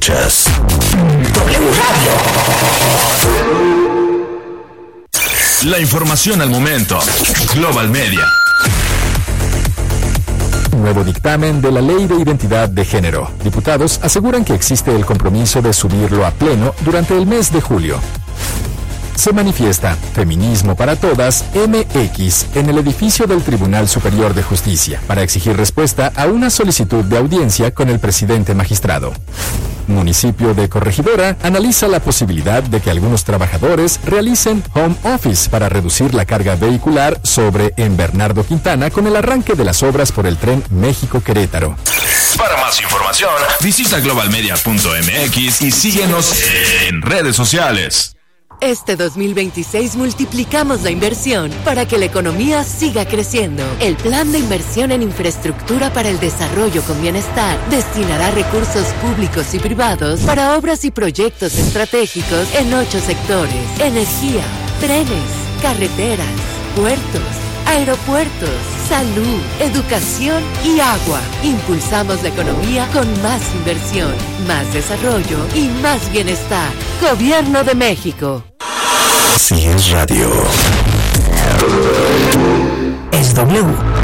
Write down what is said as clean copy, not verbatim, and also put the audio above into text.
Escuchas W Radio. La información al momento. Global Media. Nuevo dictamen de la Ley de Identidad de Género. Diputados aseguran que existe el compromiso de subirlo a pleno durante el mes de julio. Se manifiesta Feminismo para Todas MX en el edificio del Tribunal Superior de Justicia para exigir respuesta a una solicitud de audiencia con el presidente magistrado. Municipio de Corregidora analiza la posibilidad de que algunos trabajadores realicen home office para reducir la carga vehicular sobre en Bernardo Quintana con el arranque de las obras por el tren México-Querétaro. Para más información, visita globalmedia.mx y síguenos en redes sociales. Este 2026 multiplicamos la inversión para que la economía siga creciendo. El Plan de Inversión en Infraestructura para el Desarrollo con Bienestar destinará recursos públicos y privados para obras y proyectos estratégicos en 8 sectores: energía, trenes, carreteras, puertos, aeropuertos, salud, educación y agua. Impulsamos la economía con más inversión, más desarrollo y más bienestar. Gobierno de México. Si es radio, es W.